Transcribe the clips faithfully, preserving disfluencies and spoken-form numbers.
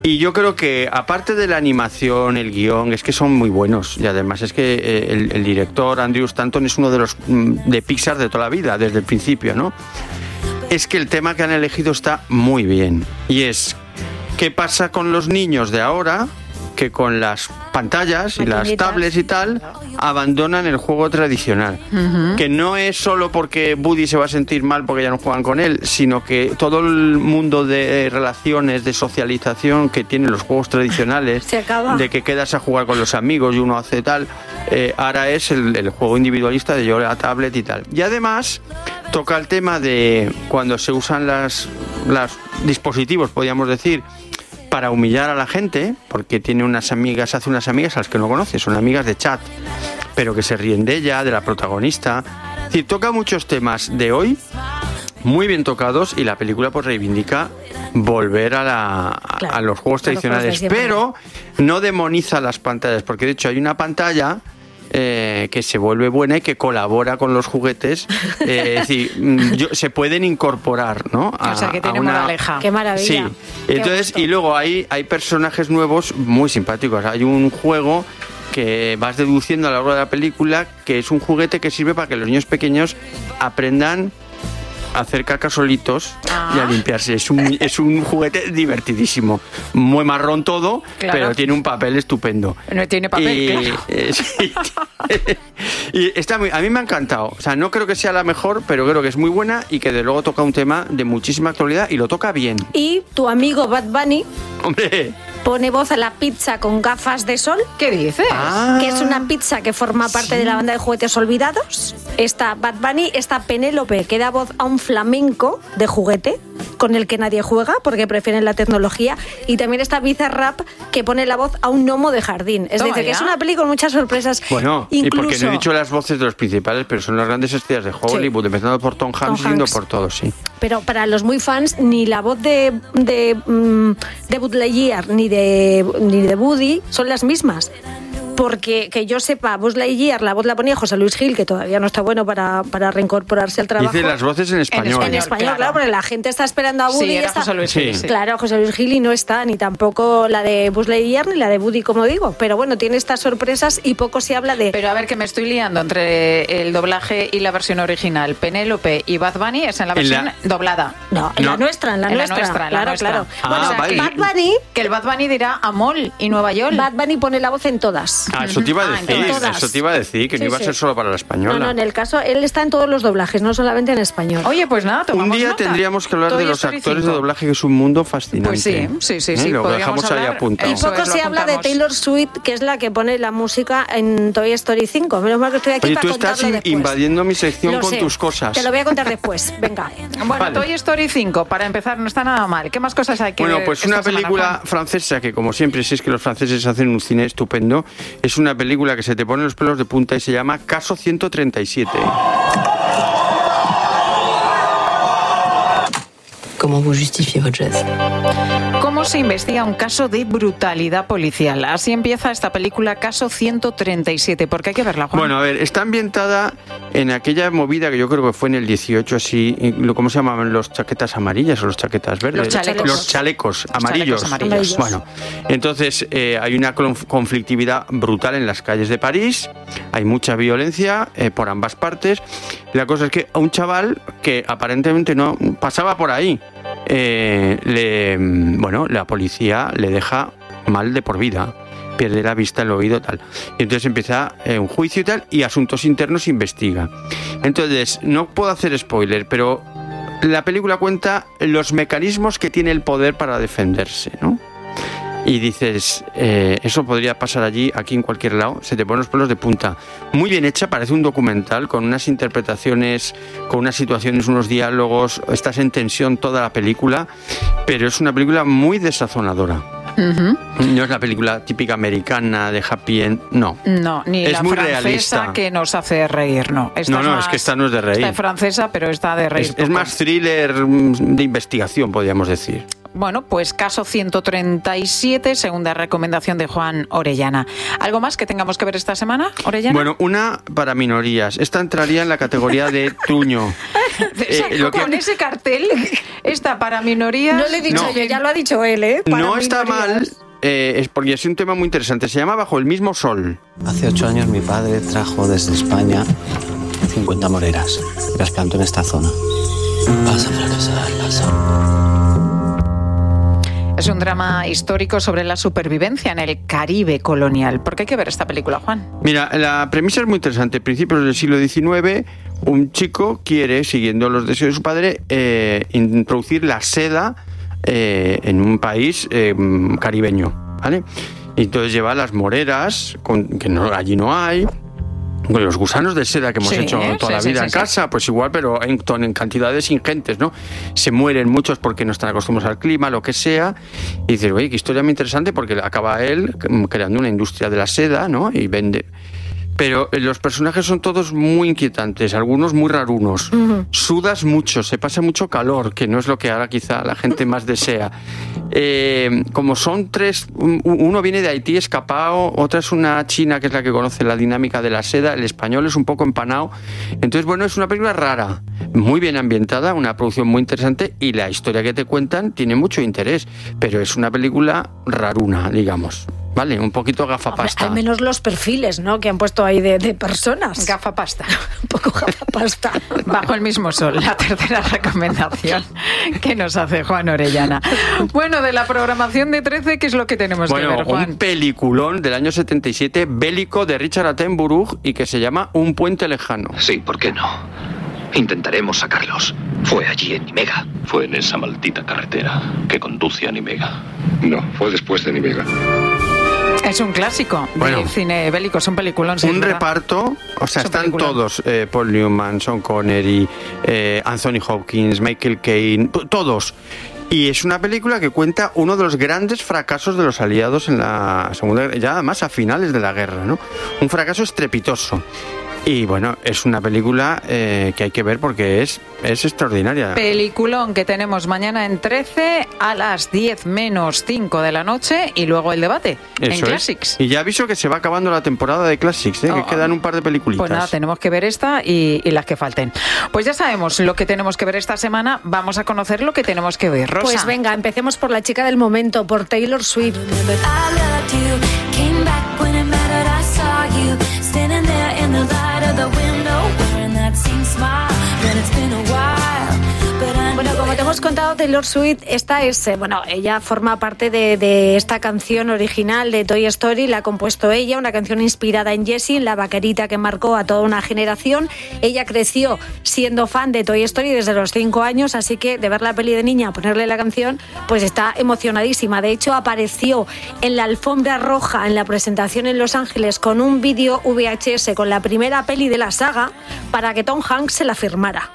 Y yo creo que, aparte de la animación, el guión, es que son muy buenos. Y además es que eh, el, el director, Andrew Stanton, es uno de los mm, de Pixar de toda la vida, desde el principio, ¿no? Es que el tema que han elegido está muy bien. Y es, ¿qué pasa con los niños de ahora que con las pantallas y las tablets y tal abandonan el juego tradicional? Uh-huh. Que no es solo porque Woody se va a sentir mal porque ya no juegan con él, sino que todo el mundo de relaciones, de socialización que tienen los juegos tradicionales, se acaba. De que quedas a jugar con los amigos y uno hace tal, eh, ahora es el, el juego individualista de yo la tablet y tal. Y además toca el tema de cuando se usan las, las dispositivos, podríamos decir, para humillar a la gente, porque tiene unas amigas, hace unas amigas a las que no conoce, son amigas de chat, pero que se ríen de ella, de la protagonista. Es decir, toca muchos temas de hoy, muy bien tocados, y la película pues reivindica volver a, la, claro, a los juegos tradicionales, los juegos pero no demoniza las pantallas, porque de hecho hay una pantalla Eh, que se vuelve buena y que colabora con los juguetes, eh, es decir, yo, se pueden incorporar, ¿no? A, o sea, que tiene una moraleja. Qué maravilla. Sí. Entonces, y luego hay, hay personajes nuevos muy simpáticos. Hay un juego que vas deduciendo a lo largo de la película que es un juguete que sirve para que los niños pequeños aprendan a hacer caca solitos ah. y a limpiarse. Es un, es un juguete divertidísimo. Muy marrón todo, claro, pero tiene un papel estupendo. No tiene papel, y, claro. Eh, sí, y está muy, a mí me ha encantado. O sea, no creo que sea la mejor, pero creo que es muy buena y que de luego toca un tema de muchísima actualidad y lo toca bien. Y tu amigo Bad Bunny... ¡Hombre! Pone voz a la pizza con gafas de sol. ¿Qué dices? Ah, que es una pizza que forma parte sí. de la banda de juguetes olvidados. Está Bad Bunny, está Penélope, que da voz a un flamenco de juguete con el que nadie juega porque prefieren la tecnología. Y también está Bizarrap, que pone la voz a un gnomo de jardín. Es Toma decir, ya. que es una peli con muchas sorpresas. Bueno, incluso, y porque no he dicho las voces de los principales, pero son las grandes estrellas de Hollywood, sí. empezando por Tom Hanks y yendo por todos, sí. Pero para los muy fans, ni la voz de, de, de Buzz Lightyear ni de, ni de Woody son las mismas. Porque, que yo sepa, Buzz Lightyear, la voz la ponía José Luis Gil, que todavía no está bueno para, para reincorporarse al trabajo. Dice las voces en español. En español, en español claro. claro, porque la gente está esperando a Woody. Sí, era está, José Luis Gil. Sí. Claro, José Luis Gil y no está, ni tampoco la de Buzz Lightyear ni la de Woody, como digo. Pero bueno, tiene estas sorpresas y poco se habla de... Pero a ver, que me estoy liando entre el doblaje y la versión original. Penélope y Bad Bunny es en la versión en la... doblada. No, en no. la nuestra, en la en nuestra. La nuestra en claro, la nuestra. claro. Ah, bueno, o sea, vale. Bad Bunny... Que el Bad Bunny dirá Amol y Nueva York. Bad Bunny pone la voz en todas. Ah, eso te iba a decir. Ah, eso te iba a decir, que sí, no iba sí. a ser solo para la española. No, no, en el caso, él está en todos los doblajes, no solamente en español. Oye, pues nada, tomamos Un día nota. tendríamos que hablar Toy de los Story actores cinco. de doblaje, que es un mundo fascinante. Pues sí, sí, sí. sí ¿Eh? Lo podríamos dejamos ahí hablar. apuntado. Y poco se habla de Taylor Swift, que es la que pone la música en Toy Story cinco. Menos mal que estoy aquí Oye, para tú estás contarlo después. invadiendo mi sección lo con sé. tus cosas. Te lo voy a contar después, venga. Bueno, vale. Toy Story cinco, para empezar, no está nada mal. ¿Qué más cosas hay que Bueno, ver pues esta una película semana, francesa que, como siempre, si es que los franceses hacen un cine estupendo, es una película que se te pone los pelos de punta y se llama Caso ciento treinta y siete. ¿Cómo vous justifiez votre geste? ¿Cómo se investiga un caso de brutalidad policial? Así empieza esta película Caso ciento treinta y siete. ¿Por qué hay que verla, Juan? Bueno, a ver, está ambientada en aquella movida que yo creo que fue en el dieciocho, así, ¿cómo se llamaban? ¿Los chaquetas amarillas o los chaquetas verdes? Los chalecos. Los chalecos Los amarillos. chalecos amarillos. Bueno, entonces eh, hay una conflictividad brutal en las calles de París, hay mucha violencia eh, por ambas partes. La cosa es que a un chaval que aparentemente no pasaba por ahí, eh, le, bueno, la policía le deja mal de por vida, pierde la vista, el oído, tal. Y entonces empieza eh, un juicio y tal, y asuntos internos investiga. Entonces, no puedo hacer spoiler, pero la película cuenta los mecanismos que tiene el poder para defenderse, ¿no? Y dices, eh, eso podría pasar allí, aquí, en cualquier lado, se te ponen los pelos de punta. Muy bien hecha, parece un documental, con unas interpretaciones, con unas situaciones, unos diálogos, estás en tensión toda la película, pero es una película muy desazonadora. Uh-huh. No es la película típica americana de happy end, no. No, ni es la muy francesa realista. Que nos hace reír, no. Esta no, es no, más, es que esta no es de reír. Esta es francesa, pero está de reír. Es, es más thriller de investigación, podríamos decir. Bueno, pues caso ciento treinta y siete, segunda recomendación de Juan Orellana. ¿Algo más que tengamos que ver esta semana, Orellana? Bueno, una para minorías. Esta entraría en la categoría de truño. eh, lo que... Con ese cartel, esta para minorías... No le he dicho no. yo, ya lo ha dicho él, ¿eh? Para no está minorías. mal, eh, es porque es un tema muy interesante. Se llama Bajo el mismo sol. Hace ocho años mi padre trajo desde España cincuenta moreras. Las plantó en esta zona. Vas a fracasar, Lasa. Es un drama histórico sobre la supervivencia en el Caribe colonial. ¿Por qué hay que ver esta película, Juan? Mira, la premisa es muy interesante. A principios del siglo diecinueve, un chico quiere, siguiendo los deseos de su padre, eh, introducir la seda eh, en un país eh, caribeño, ¿vale? Y entonces lleva las moreras, con, que no, allí no hay... Con los gusanos de seda que hemos sí, hecho toda sí, la vida sí, en sí, casa, pues igual, pero en, en cantidades ingentes, ¿no? Se mueren muchos porque no están acostumbrados al clima, lo que sea. Y dices, oye, qué historia muy interesante, porque acaba él creando una industria de la seda, ¿no? Y vende. Pero los personajes son todos muy inquietantes, algunos muy rarunos. Uh-huh. Sudas mucho, se pasa mucho calor, que no es lo que ahora quizá la gente más desea. Eh, como son tres, uno viene de Haití escapado, otra es una china que es la que conoce la dinámica de la seda, el español es un poco empanado. Entonces, bueno, es una película rara, muy bien ambientada, una producción muy interesante y la historia que te cuentan tiene mucho interés, pero es una película raruna, digamos. Vale, un poquito gafapasta. Al menos los perfiles, ¿no?, que han puesto ahí de, de personas. Gafapasta. Un poco gafapasta. Bajo el mismo sol, la tercera recomendación que nos hace Juan Orellana. Bueno, de la programación de trece, ¿qué es lo que tenemos bueno, que ver, Juan? Un peliculón del año setenta y siete, bélico, de Richard Attenborough, y que se llama Un puente lejano. Sí, ¿por qué no? Intentaremos sacarlos. Fue allí en Nimega. Fue en esa maldita carretera que conduce a Nimega. No, fue después de Nimega. Es un clásico bueno, de cine bélico, es un peliculón. Un ¿verdad? Reparto, o sea, están peliculón. todos, eh, Paul Newman, Sean Connery, eh, Anthony Hopkins, Michael Caine, todos. Y es una película que cuenta uno de los grandes fracasos de los aliados en la Segunda Guerra, ya además a finales de la guerra, ¿no? Un fracaso estrepitoso. Y bueno, es una película eh, que hay que ver porque es, es extraordinaria. Peliculón que tenemos mañana en trece a las diez menos cinco de la noche y luego el debate Eso en Classics. Es. Y ya aviso que se va acabando la temporada de Classics, ¿eh? oh, que quedan un par de peliculitas. Pues nada, tenemos que ver esta y, y las que falten. Pues ya sabemos lo que tenemos que ver esta semana. Vamos a conocer lo que tenemos que ver, Rosa. Pues venga, empecemos por la chica del momento, por Taylor Swift. Bueno, como te hemos contado, Taylor Swift, esta es, eh, bueno, ella forma parte de, de esta canción original de Toy Story, la ha compuesto ella, una canción inspirada en Jessie, la vaquerita que marcó a toda una generación. Ella creció siendo fan de Toy Story desde los cinco años, así que de ver la peli de niña, ponerle la canción, pues está emocionadísima. De hecho, apareció en la alfombra roja en la presentación en Los Ángeles con un vídeo V H S con la primera peli de la saga para que Tom Hanks se la firmara.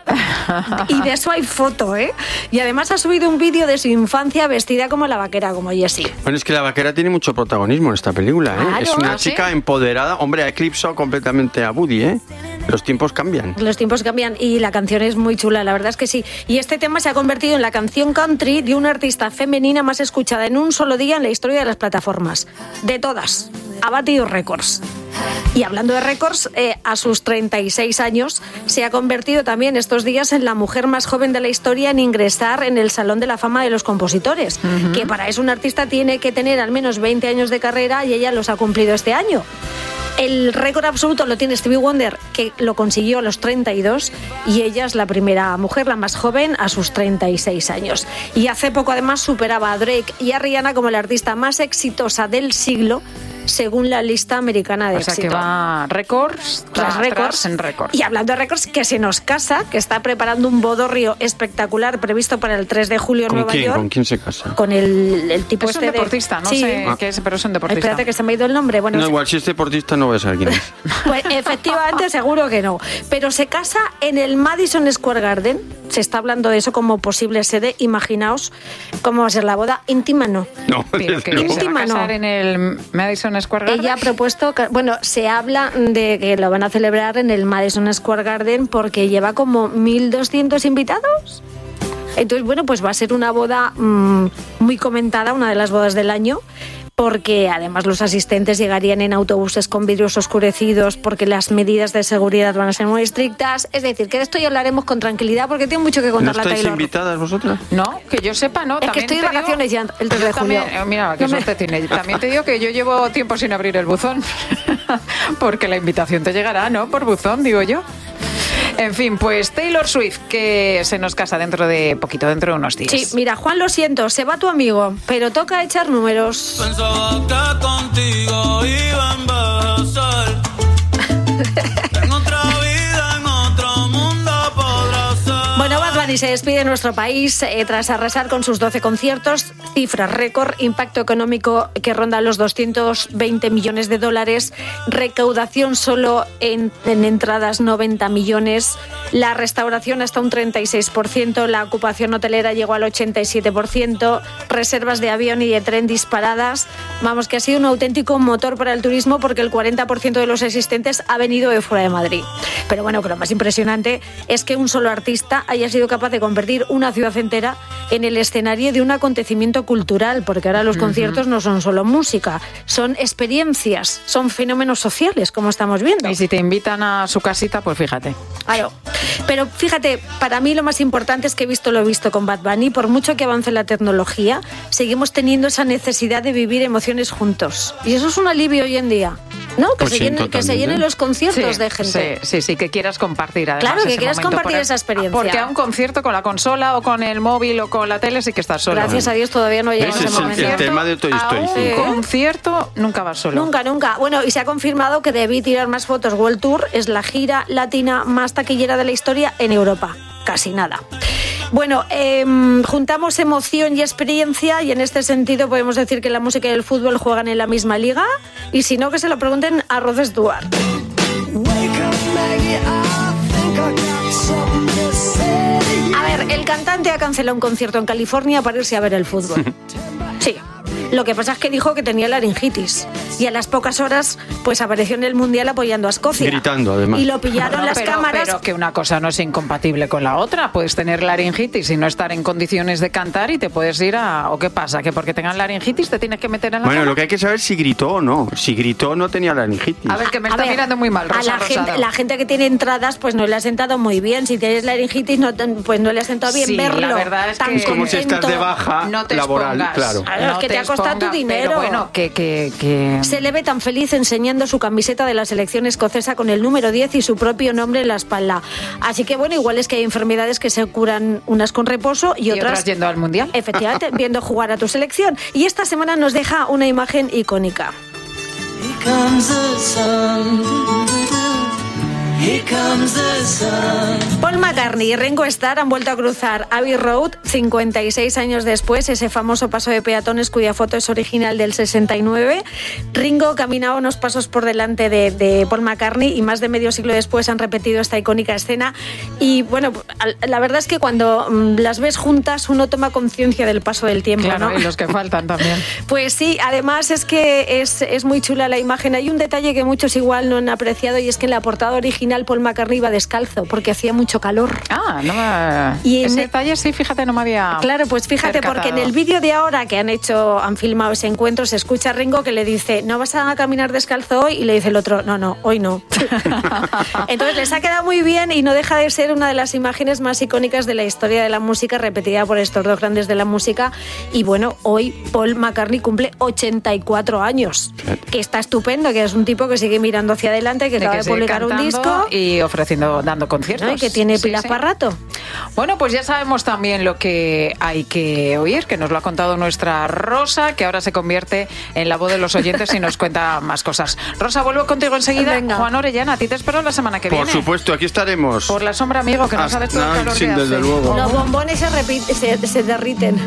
Y de eso hay foto, ¿eh? Y además ha subido un vídeo de su infancia vestida como la vaquera, como Jessie. Bueno, es que la vaquera tiene mucho protagonismo en esta película, ¿eh? Claro, es una ¿sí? chica empoderada. Hombre, ha eclipsado completamente a Woody, ¿eh? Los tiempos cambian. Los tiempos cambian y la canción es muy chula, la verdad es que sí. Y este tema se ha convertido en la canción country de una artista femenina más escuchada en un solo día en la historia de las plataformas. De todas. Ha batido récords. Y hablando de récords, eh, a sus treinta y seis años se ha convertido también estos días en la mujer más joven de la historia en ingresar en el Salón de la Fama de los Compositores, uh-huh. que para eso un artista tiene que tener al menos veinte años de carrera y ella los ha cumplido este año. El récord absoluto lo tiene Stevie Wonder, que lo consiguió a los treinta y dos, y ella es la primera mujer, la más joven, a sus treinta y seis años. Y hace poco además superaba a Drake y a Rihanna como la artista más exitosa del siglo, según la lista americana de éxito. O sea éxito. que va récords tras récords en récords. Y hablando de récords, que se nos casa, que está preparando un bodorrio espectacular previsto para el tres de julio en ¿Con Nueva quién? York. ¿Con quién se casa? Con el, el tipo es este un deportista, de... no sí. sé qué es, pero es un deportista. Espérate que se me ha ido el nombre. Bueno, no, se... igual si es deportista no voy a saber quién es. Pues efectivamente seguro que no. Pero se casa en el Madison Square Garden. Se está hablando de eso como posible sede. Imaginaos cómo va a ser la boda. Íntima no. No, pero que íntima se va a casar no. en el Madison Square Garden. Ella ha propuesto, bueno, se habla de que lo van a celebrar en el Madison Square Garden porque lleva como mil doscientos invitados. Entonces, bueno, pues va a ser una boda mmm, muy comentada, una de las bodas del año, porque además los asistentes llegarían en autobuses con vidrios oscurecidos porque las medidas de seguridad van a ser muy estrictas. Es decir, que de esto ya hablaremos con tranquilidad porque tengo mucho que contar la Taylor. ¿No estáis invitadas vosotras? No, que yo sepa, no. Es que estoy de vacaciones ya el tres de julio. También, mira, que suerte tiene. También te digo que yo llevo tiempo sin abrir el buzón porque la invitación te llegará, ¿no? Por buzón, digo yo. En fin, pues Taylor Swift, que se nos casa dentro de poquito, dentro de unos días. Sí, mira, Juan, lo siento, se va tu amigo, pero toca echar números. Pensaba que contigo iba a envejecer. En otra vida, en otro mundo podrá ser. Bueno, Bad Bunny se despide de nuestro país eh, tras arrasar con sus doce conciertos, cifras récord, impacto económico que ronda los doscientos veinte millones de dólares, recaudación solo en, en entradas noventa millones, la restauración hasta un treinta y seis por ciento, la ocupación hotelera llegó al ochenta y siete por ciento, reservas de avión y de tren disparadas. Vamos, que ha sido un auténtico motor para el turismo porque el cuarenta por ciento de los asistentes ha venido de fuera de Madrid. Pero bueno, que lo más impresionante es que un solo artista haya sido capaz de convertir una ciudad entera en el escenario de un acontecimiento cultural, porque ahora los uh-huh. conciertos no son solo música, son experiencias, son fenómenos sociales, como estamos viendo. Y si te invitan a su casita, pues fíjate. Claro. Pero fíjate, para mí lo más importante es que he visto lo he visto con Bad Bunny, por mucho que avance la tecnología, seguimos teniendo esa necesidad de vivir emociones juntos. Y eso es un alivio hoy en día. ¿No? Que, pues se, sí, llenen, que se llenen los conciertos sí, de gente. Sí, sí, sí, que quieras compartir además. Claro, que ese quieras momento compartir por, esa experiencia. Porque a un concierto con la consola o con el móvil o con la tele sí que estás solo. Gracias a Dios todavía no llegamos a ese momento. Es el tema de Toy Story cinco. A un concierto nunca vas solo. Nunca, nunca. Bueno, y se ha confirmado que Debí tirar más fotos World Tour es la gira latina más taquillera de la historia en Europa. Casi nada. Bueno, eh, juntamos emoción y experiencia y en este sentido podemos decir que la música y el fútbol juegan en la misma liga y si no que se lo pregunten a Rod Stewart. A ver, el cantante ha cancelado un concierto en California para irse a ver el fútbol. Sí. Lo que pasa es que dijo que tenía laringitis y a las pocas horas pues apareció en el Mundial apoyando a Escocia. Gritando, además. Y lo pillaron no, las pero, cámaras. Pero que una cosa no es incompatible con la otra. Puedes tener laringitis y no estar en condiciones de cantar y te puedes ir a... ¿O qué pasa? ¿Que porque tengan laringitis te tienes que meter en la Bueno, cama? lo que hay que saber es si gritó o no. Si gritó no tenía laringitis. A ver, que me A está ver, mirando muy mal, Rosa a la Rosado. gente, la gente que tiene entradas pues no le ha sentado muy bien. Si tienes laringitis no, pues no le ha sentado bien Sí, verlo. la verdad es tan que- Es como si estás de baja No te laboral, expongas. claro. Claro, es No que te ha costado tu expongas, dinero. Pero bueno, que... que, que... Se le ve tan feliz enseñando su camiseta de la selección escocesa con el número diez y su propio nombre en la espalda. Así que bueno, igual es que hay enfermedades que se curan unas con reposo y, y otras, otras yendo al Mundial. efectivamente, viendo jugar a tu selección. Y esta semana nos deja una imagen icónica. Here comes the sun. Here comes the sun. Paul McCartney y Ringo Starr han vuelto a cruzar Abbey Road cincuenta y seis años después, ese famoso paso de peatones cuya foto es original del sesenta y nueve. Ringo caminaba unos pasos por delante de, de Paul McCartney y más de medio siglo después han repetido esta icónica escena. Y bueno, la verdad es que cuando las ves juntas uno toma conciencia del paso del tiempo, Claro, ¿no? y los que faltan también. Pues sí, además es que es, es muy chula la imagen. Hay un detalle que muchos igual no han apreciado y es que en la portada original Paul McCartney iba descalzo porque hacía mucho calor. Ah, no me... Y en ese el- detalle sí, fíjate, no me había Claro, pues fíjate, percatado. porque en el vídeo de ahora que han hecho, han filmado ese encuentro, se escucha a Ringo que le dice, ¿no vas a caminar descalzo hoy? Y le dice el otro, no, no, hoy no. Entonces les ha quedado muy bien y no deja de ser una de las imágenes más icónicas de la historia de la música, repetida por estos dos grandes de la música. Y bueno, hoy Paul McCartney cumple ochenta y cuatro años, que está estupendo, que es un tipo que sigue mirando hacia adelante, que De acaba que de sigue publicar un cantando disco. y ofreciendo, dando conciertos. ¿No? Y que tiene Sí, pilas sí. para rato. Bueno, pues ya sabemos también lo que hay que oír, que nos lo ha contado nuestra Rosa, que ahora se convierte en la voz de los oyentes y nos cuenta más cosas. Rosa, vuelvo contigo enseguida. Venga. Juan Orellana, a ti te espero la semana que Por viene. supuesto, aquí estaremos. Por la sombra, amigo, que no Hasta- sabes todo el no, calor sí, que desde hace. luego. Los bombones se, repite- se, se derriten.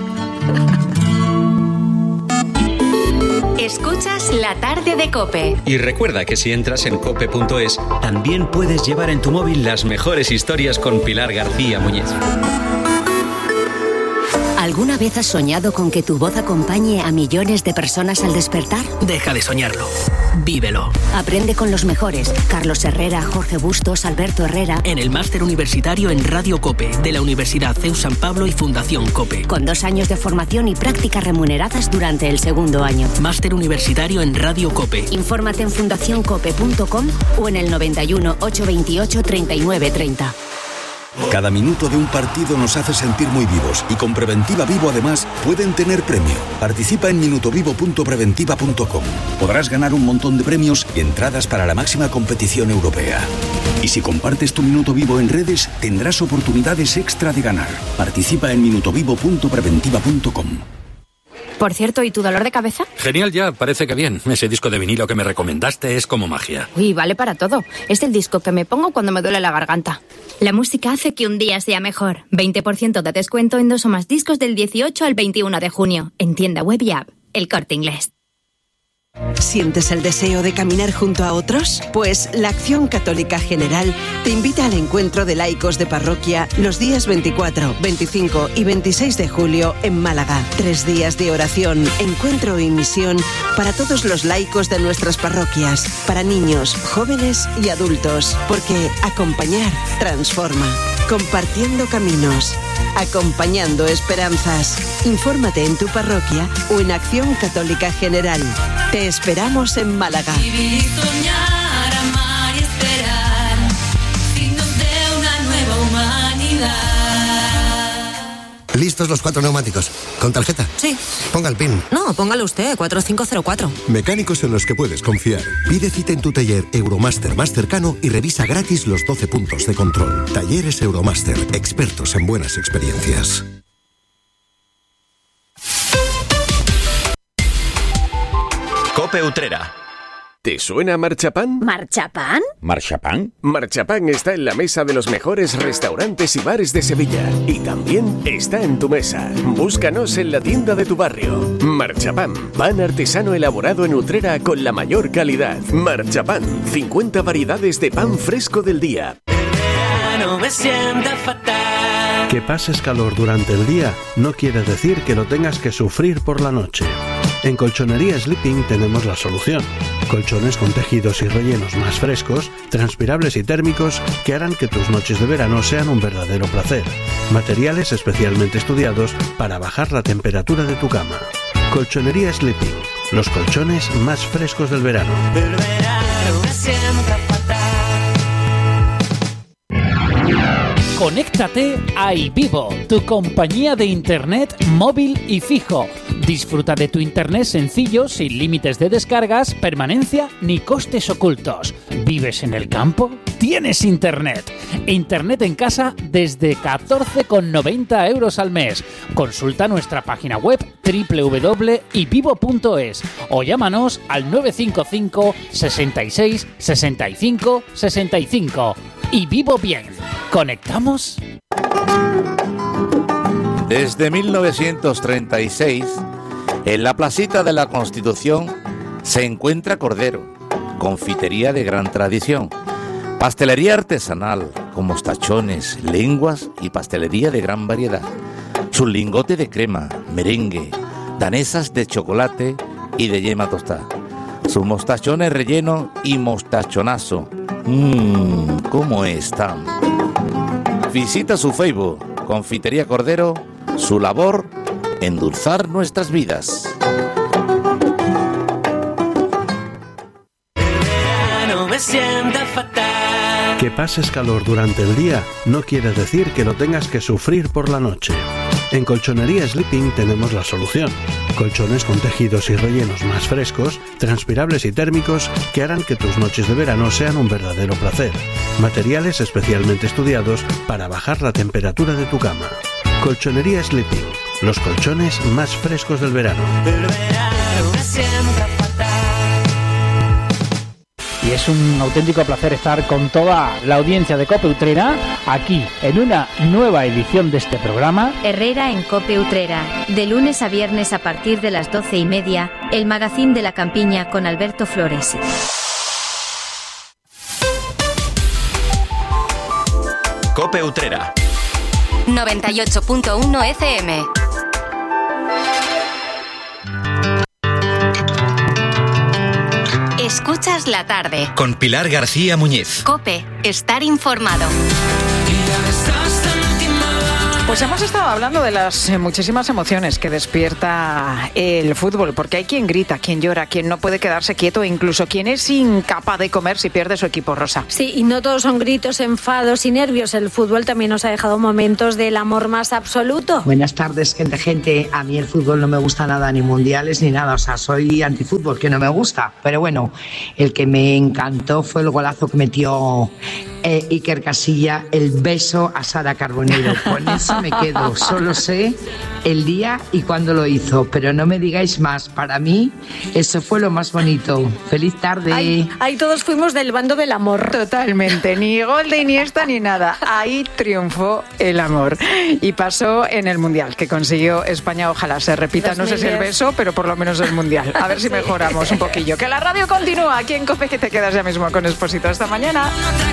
Escuchas La Tarde de COPE. Y recuerda que si entras en cope punto es, también puedes llevar en tu móvil las mejores historias con Pilar García Muñiz. Al ¿Alguna vez has soñado con que tu voz acompañe a millones de personas al despertar? Deja de soñarlo. Vívelo. Aprende con los mejores. Carlos Herrera, Jorge Bustos, Alberto Herrera. En el máster universitario en Radio COPE de la Universidad C E U San Pablo y Fundación COPE. Con dos años de formación y prácticas remuneradas durante el segundo año. Máster universitario en Radio COPE. Infórmate en fundación cope punto com o en el noventa y uno, ochocientos veintiocho, treinta y nueve treinta. Cada minuto de un partido nos hace sentir muy vivos y con Preventiva Vivo además pueden tener premio. Participa en minutovivo punto preventiva punto com. Podrás ganar un montón de premios y entradas para la máxima competición europea. Y si compartes tu Minuto Vivo en redes, tendrás oportunidades extra de ganar. Participa en minutovivo punto preventiva punto com. Por cierto, ¿y tu dolor de cabeza? Genial ya, parece que bien. Ese disco de vinilo que me recomendaste es como magia. Uy, vale para todo. Es el disco que me pongo cuando me duele la garganta. La música hace que un día sea mejor. veinte por ciento de descuento en dos o más discos del dieciocho al veintiuno de junio. En tienda web y app. El Corte Inglés. ¿Sientes el deseo de caminar junto a otros? Pues la Acción Católica General te invita al encuentro de laicos de parroquia los días veinticuatro, veinticinco y veintiséis de julio en Málaga. Tres días de oración, encuentro y misión para todos los laicos de nuestras parroquias, para niños, jóvenes y adultos, porque acompañar transforma. Compartiendo caminos, acompañando esperanzas. Infórmate en tu parroquia o en Acción Católica General. Te esperamos en Málaga. Vivir, soñar, amar y esperar, signos de una nueva humanidad. ¿Listos los cuatro neumáticos? ¿Con tarjeta? Sí. Ponga el PIN. No, póngalo usted, cuatro cinco cero cuatro. Mecánicos en los que puedes confiar. Pide cita en tu taller Euromaster más cercano y revisa gratis los doce puntos de control. Talleres Euromaster, expertos en buenas experiencias. Cope Utrera. ¿Te suena Marchapán? ¿Marchapán? ¿Marchapán? Marchapán está en la mesa de los mejores restaurantes y bares de Sevilla. Y también está en tu mesa. Búscanos en la tienda de tu barrio. Marchapán, pan artesano elaborado en Utrera con la mayor calidad. Marchapán, cincuenta variedades de pan fresco del día. No me sienta fatal. Que pases calor durante el día no quiere decir que lo tengas que sufrir por la noche. En Colchonería Sleeping tenemos la solución. Colchones con tejidos y rellenos más frescos, transpirables y térmicos que harán que tus noches de verano sean un verdadero placer. Materiales especialmente estudiados para bajar la temperatura de tu cama. Colchonería Sleeping, los colchones más frescos del verano. El verano me sienta fatal. Conéctate a iVivo, tu compañía de internet móvil y fijo. Disfruta de tu internet sencillo, sin límites de descargas, permanencia ni costes ocultos. ¿Vives en el campo? ¡Tienes internet! Internet en casa desde catorce con noventa euros al mes. Consulta nuestra página web doble u doble u doble u punto ivivo punto es o llámanos al nueve cinco cinco, sesenta y seis, sesenta y cinco, sesenta y cinco. Y vivo bien. ¿Conectamos? Desde mil novecientos treinta y seis, en la placita de la Constitución se encuentra Cordero, confitería de gran tradición, pastelería artesanal con mostachones, lenguas y pastelería de gran variedad. Su lingote de crema, merengue, danesas de chocolate y de yema tostada. Sus mostachones relleno y mostachonazo. Mmm, ¿cómo están? Visita su Facebook, Confitería Cordero, su labor, endulzar nuestras vidas. No me sienta fatal. Que pases calor durante el día no quiere decir que lo tengas que sufrir por la noche. En Colchonería Sleeping tenemos la solución. Colchones con tejidos y rellenos más frescos, transpirables y térmicos que harán que tus noches de verano sean un verdadero placer. Materiales especialmente estudiados para bajar la temperatura de tu cama. Colchonería Sleeping, los colchones más frescos del verano. El verano me sienta fatal. Y es un auténtico placer estar con toda la audiencia de Cope Utrera aquí en una nueva edición de este programa. Herrera en Cope Utrera, de lunes a viernes a partir de las doce y media, el magazín de la campiña con Alberto Flores. Cope Utrera noventa y ocho punto uno F M. Escuchas la tarde. Con Pilar García Muñiz. COPE, estar informado. Pues hemos estado hablando de las eh, muchísimas emociones que despierta el fútbol, porque hay quien grita, quien llora, quien no puede quedarse quieto, e incluso quien es incapaz de comer si pierde su equipo, Rosa. Sí, y no todos son gritos, enfados y nervios. El fútbol también nos ha dejado momentos del amor más absoluto. Buenas tardes, gente, gente. A mí el fútbol no me gusta nada, ni mundiales ni nada. O sea, soy antifútbol, que no me gusta. Pero bueno, el que me encantó fue el golazo que metió eh, Iker Casilla, el beso a Sara Carbonero. Con eso me quedo. Solo sé el día y cuándo lo hizo, pero no me digáis más. Para mí eso fue lo más bonito. Feliz tarde. Ahí, ahí todos fuimos del bando del amor. Totalmente, ni gol de Iniesta ni nada. Ahí triunfó el amor. Y pasó en el Mundial, que consiguió España. Ojalá se repita, no sé si el beso, pero por lo menos el Mundial. A ver si mejoramos un poquillo. Que la radio continúa aquí en COPE, que te quedas ya mismo con Expósito. Hasta mañana.